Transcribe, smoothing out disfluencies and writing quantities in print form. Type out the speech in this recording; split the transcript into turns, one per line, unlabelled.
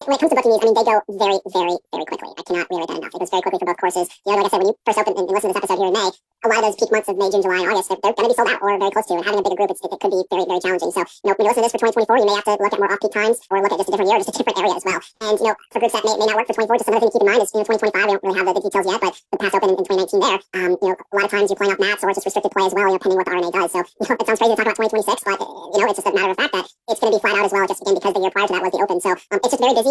when it comes to booking these, I mean, they go very, very, very quickly. I cannot reiterate that enough. It goes very quickly for both courses. Like I said, when you first open and listen to this episode here in May, a lot of those peak months of May, June, July, and August, they're going to be sold out or very close to. And having a bigger group, it could be very, very challenging. So, when you listen to this for 2024, you may have to look at more off-peak times or look at just a different year, just a different area as well. And, for groups that may not work for 24, just another thing to keep in mind is, 2025, we don't really have the details yet, but the Pass Open in 2019 there, a lot of times you're playing off mats or it's just restricted play as well, pending what the RNA does. So, it sounds crazy to talk about 2026, but, it's just a matter of fact that it's going to be flat out as well, just again, because the year prior to that was the Open. So, it's just very busy.